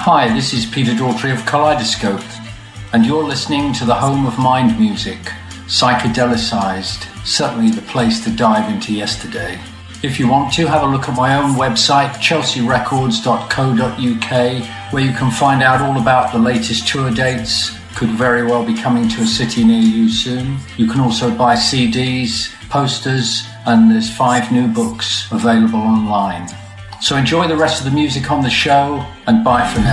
Hi, this is Peter Daughtry of Kaleidoscope, and you're listening to the home of mind music, psychedelicized, certainly the place to dive into yesterday. If you want to, have a look at my own website, chelsearecords.co.uk, where you can find out all about the latest tour dates. Could very well be coming to a city near you soon. You can also buy CDs, posters, and there's 5 new books available online. So enjoy the rest of the music on the show, and bye for now.